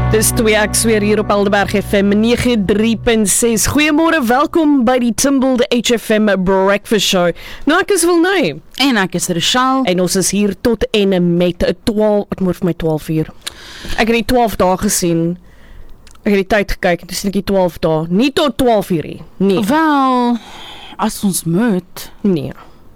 Dis 2x weer hier op Alderberg FM 93.6. Goeiemôre, welkom by die Timbled HFM Breakfast Show. Nou, ek is Wilnay. En ek is Rochelle. En ons is hier tot en met 12, het moet vir my 12 uur. Ek het die 12 dae gesien. Ek het die tyd gekyk, dit is net die 12 dae. Nie tot 12 uur nie. Nee. Wel, as ons moet. Nee.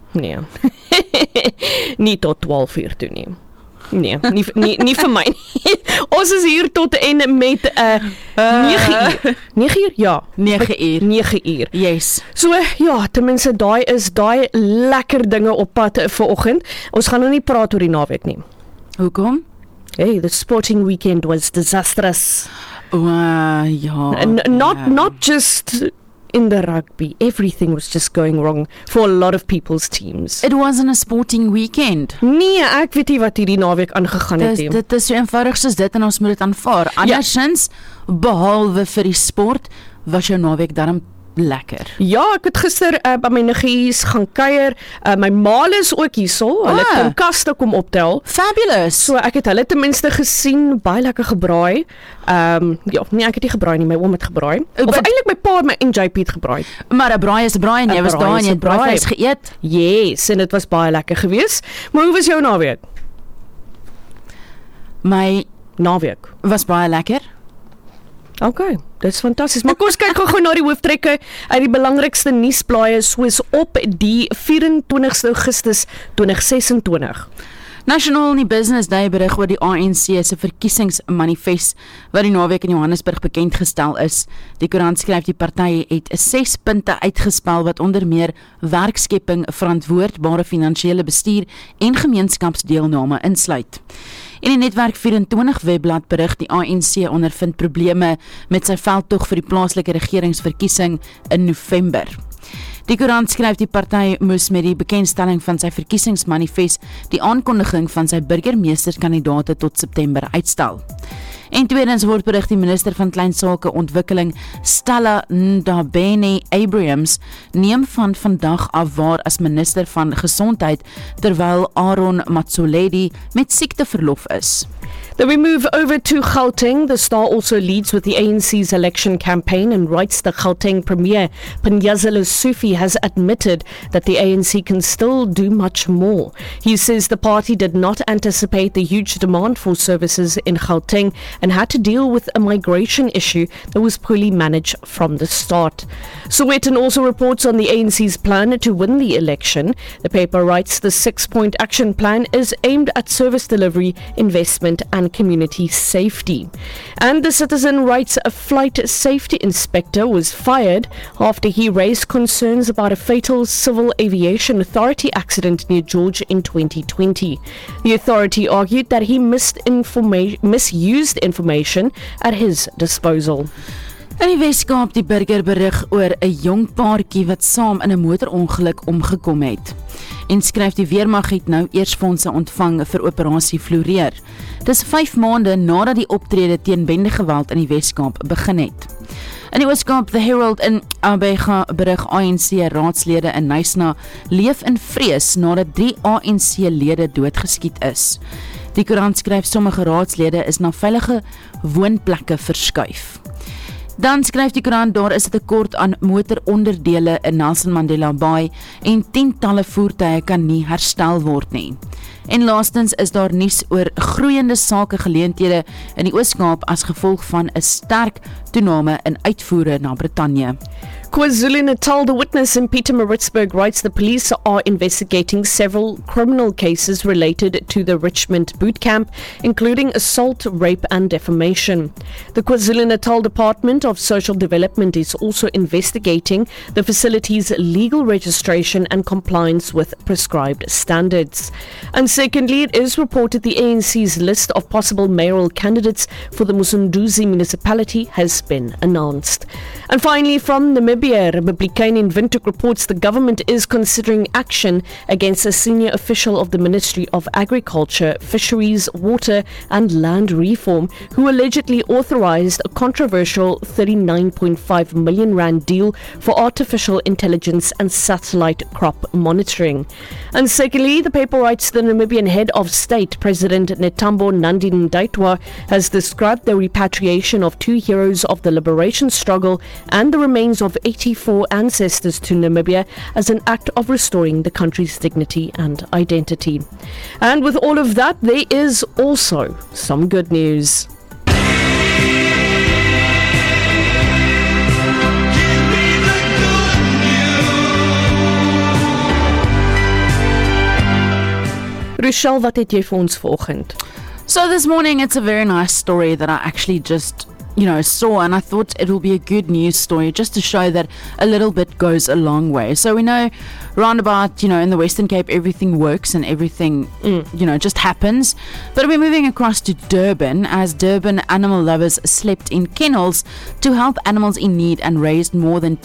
Nie tot 12 uur toe nie. Nee, nie vir my nie. Ons is hier tot en met 9 uur. 9 uur? Ja. 9 uur. 9 uur. Yes. So, ja, ten minste daai is daai lekker dinge op pad vir oggend. Ons gaan nou nie praat oor die naweek nie. Hoekom? Hey, the sporting weekend was disastrous. Ja. Not just in the rugby. Everything was just going wrong for a lot of people's teams. It wasn't a sporting weekend. Nee, ek weet nie wat hierdie naweek aangegaan het nie. Dit is so eenvoudig soos dit en ons moet dit aanvaar. Andersins, behalwe vir die sport, was jou naweek daarom lekker. Ja, ek het gister by my niggies gaan kuier. My maal is ook hierso. Hulle het kaste kom optel. Fabulous. So ek het hulle ten minste gesien, baie lekker gebraai. Ja, nee, ek het nie gebraai nie, my oom het gebraai. Of eintlik my pa en JP het gebraai. Maar 'n braai is 'n braai en jy was daar en jy het braaivleis geëet. Yes, en dit was baie lekker geweest. Maar hoe was jou naweek? My naweek was baie lekker. Okay, dit is fantasties. Maar kom ons kyk gou na die hooftrekke uit die belangrikste nuusblaaie soos op die 24 Augustus 2026. Nasionaal in die Business Day berig oor die ANC se verkiesingsmanifest wat die naweek in Johannesburg bekend gestel is. Die koerant skryf die party het 6 punte uitgespel wat onder meer werkskepping, verantwoordbare finansiële bestuur en gemeenskapsdeelname insluit. In die Netwerk 24 webblad berig die ANC ondervind probleme met sy veldtog vir die plaaslike regeringsverkiesing in November. Die koerant skryf die party moes met die bekendstelling van sy verkiesingsmanifest die aankondiging van sy burgemeesterskandidaate tot September uitstel. En tweedens word berig die minister van Kleinsake Ontwikkeling, Stella Ndabeni-Abrahams, neem van vandag af waar as minister van Gesondheid, terwyl Aaron Motsoaledi met siekteverlof is. Then we move over to Gauteng. The Star also leads with the ANC's election campaign and writes the Gauteng Premier, Panyaza Sufi, has admitted that the ANC can still do much more. He says the party did not anticipate the huge demand for services in Gauteng and had to deal with a migration issue that was poorly managed from the start. Sowetan also reports on the ANC's plan to win the election. The paper writes the 6-point action plan is aimed at service delivery, investment and community safety. And the Citizen writes a flight safety inspector was fired after he raised concerns about a fatal Civil Aviation Authority accident near George in 2020. The authority argued that he misused information at his disposal. In die Weskaap die burger berig oor 'n jong paartjie wat saam in 'n motorongeluk omgekom het. En skryf die weermag het nou eers fondse ontvang vir operasie Floreer. Dis 5 maande nadat die optrede teen bendegeweld in die Weskaap begin het. In die Weskaap, The Herald in Abega berig ANC raadslede in Nysna leef in vrees nadat 3 ANC-lede doodgeskiet is. Die koerant skryf sommige raadslede is na veilige woonplekke verskuif. Dan skryf die koerant daar is 'n tekort aan motoronderdele in Nelson Mandela Bay en tientalle voertuie kan nie herstel word nie. En laastens is daar nuus oor groeiende sakegeleenthede in die Oos-Kaap as gevolg van 'n sterk toename in uitvoere na Brittanje. KwaZulu-Natal, the witness in Pietermaritzburg, writes the police are investigating several criminal cases related to the Richmond boot camp, including assault, rape and defamation. The KwaZulu-Natal Department of Social Development is also investigating the facility's legal registration and compliance with prescribed standards. And secondly, it is reported the ANC's list of possible mayoral candidates for the Musunduzi municipality has been announced. And finally, from Namibia, Namibia, Republican in Windhoek reports the government is considering action against a senior official of the Ministry of Agriculture, Fisheries, Water and Land Reform who allegedly authorized a controversial 39.5 million rand deal for artificial intelligence and satellite crop monitoring. And secondly, the paper writes the Namibian head of state, President Netambo Nandi-Ndaitwah, has described the repatriation of two heroes of the liberation struggle and the remains of 84 ancestors to Namibia as an act of restoring the country's dignity and identity. And with all of that, there is also some good news. Rochelle, wat het jy vir ons vanoggend? So this morning, it's a very nice story that I actually just, saw, and I thought it will be a good news story just to show that a little bit goes a long way. So we know roundabout, in the Western Cape, everything works and everything, just happens. But we're moving across to Durban as Durban animal lovers slept in kennels to help animals in need and raised more than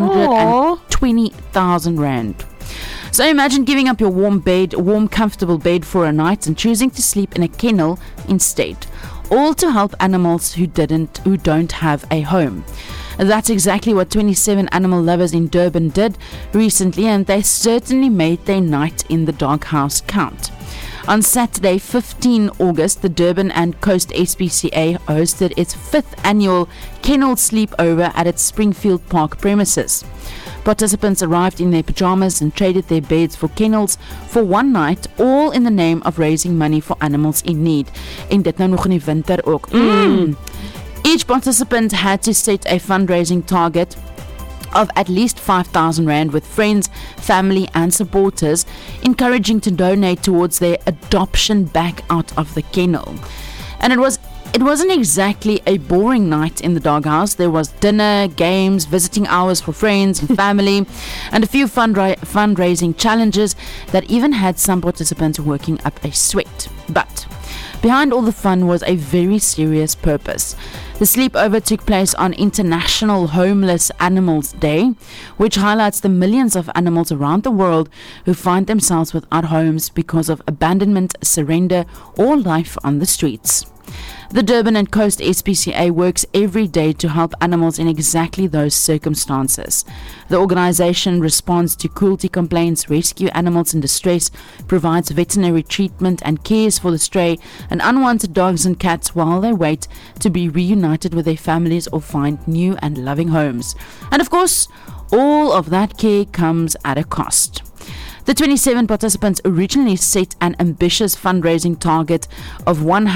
220,000 rand. So imagine giving up your warm, comfortable bed for a night and choosing to sleep in a kennel instead. All to help animals who don't have a home. That's exactly what 27 animal lovers in Durban did recently, and they certainly made their night in the doghouse count. On Saturday, 15 August, the Durban and Coast SPCA hosted its 5th annual kennel sleepover at its Springfield Park premises. Participants arrived in their pajamas and traded their beds for kennels for one night, all in the name of raising money for animals in need. En dit nou nog in die winter ook. Each participant had to set a fundraising target of at least 5,000 rand with friends, family and supporters, encouraging to donate towards their adoption back out of the kennel. And it wasn't exactly a boring night in the doghouse. There was dinner, games, visiting hours for friends and family, and a few fundraising challenges that even had some participants working up a sweat. But behind all the fun was a very serious purpose. The sleepover took place on International Homeless Animals Day, which highlights the millions of animals around the world who find themselves without homes because of abandonment, surrender, or life on the streets. The Durban and Coast SPCA works every day to help animals in exactly those circumstances. The organization responds to cruelty complaints, rescue animals in distress, provides veterinary treatment and cares for the stray and unwanted dogs and cats while they wait to be reunited with their families or find new and loving homes. And of course, all of that care comes at a cost. The 27 participants originally set an ambitious fundraising target of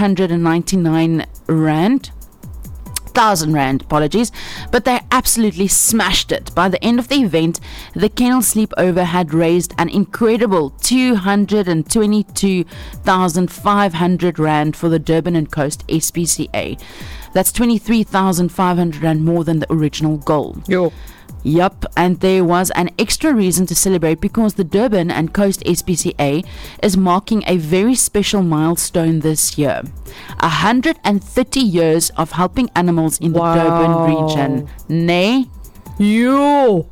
199,000 rand, but they absolutely smashed it. By the end of the event, the kennel sleepover had raised an incredible 222,500 rand for the Durban and Coast SPCA. That's 23,500 rand more than the original goal. Yup, and there was an extra reason to celebrate because the Durban and Coast SPCA is marking a very special milestone this year. 130 years of helping animals in the Durban region. Nee? Jo!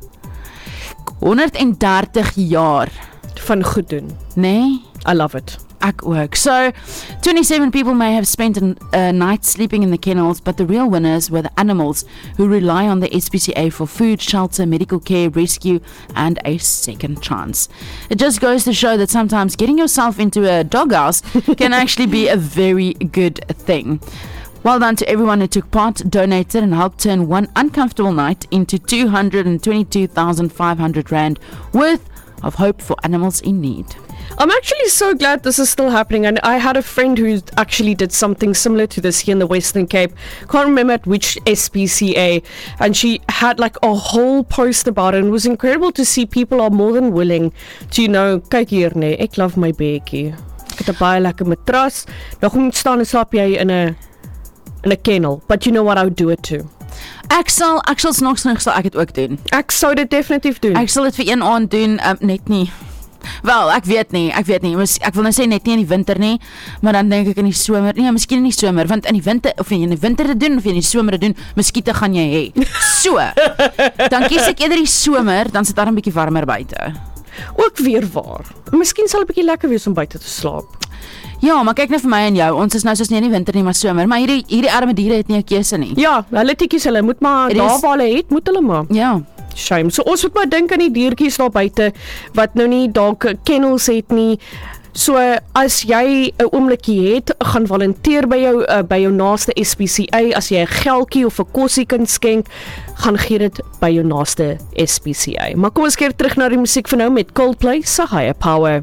130 jaar. Van goed doen. Nee? I love it. Ek ook. So, 27 people may have spent a night sleeping in the kennels, but the real winners were the animals who rely on the SPCA for food, shelter, medical care, rescue, and a second chance. It just goes to show that sometimes getting yourself into a doghouse can actually be a very good thing. Well done to everyone who took part, donated, and helped turn one uncomfortable night into 222,500 rand worth of hope for animals in need. I'm actually so glad this is still happening, and I had a friend who actually did something similar to this here in the Western Cape. Can't remember at which SPCA, and she had like a whole post about it, and it was incredible to see people are more than willing to, kyk hier nee, ek love my beetjie. Ek het 'n baie lekker matras. Nou kom ek staan en slaap jy in 'n kennel, but you know what, I would do it too. Ek sal snaaks nog sal ek dit ook doen. Ek sou dit definitief doen. Ek sal dit vir een aand doen, net nie Wel, ek weet nie, ek wil nou sê net nie in die winter nie, maar dan dink ek in die somer, nee, miskien in die somer, want in die winter, of jy in die winter te doen, of jy in die somer te doen, muskiete gaan jy hê. So, dan kies ek eerder die somer, dan sit daar 'n bietjie warmer buite. Ook weer waar. Miskien sal 'n bietjie lekker wees om buite te slaap. Ja, maar kyk nou vir my en jou, ons is nou soos nie in die winter nie, maar somer, maar hierdie arme diere het nie 'n keuse nie. Ja, hulle tikkies, hulle moet maar daar waar hulle het, moet hulle maar. Ja. Shame. So ons moet maar dink aan die diertjies daar buite wat nou nie dalk kennels het nie. So as jy 'n oomblikie het, gaan volunteer by jou naaste SPCA. As jy 'n geldjie of 'n kossie kan skenk, gaan gee dit by jou naaste SPCA. Maar kom ons keer terug na die musiek vir nou met Coldplay se Higher Power.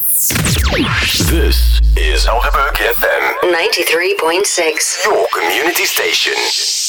This is Helderberg FM 93.6, your community station.